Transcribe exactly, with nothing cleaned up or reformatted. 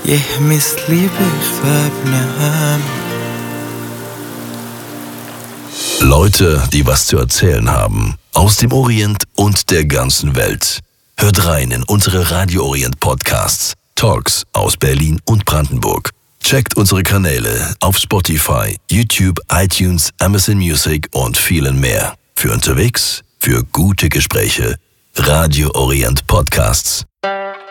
يهمس لي بغباب نهام. Leute, die was zu erzählen haben, aus dem Orient und der ganzen Welt. Hört rein in unsere Radio Orient Podcasts, Talks aus Berlin und Brandenburg. Checkt unsere Kanäle auf Spotify, YouTube, iTunes, Amazon Music und vielen mehr. Für unterwegs, für gute Gespräche. Radio Orient Podcasts.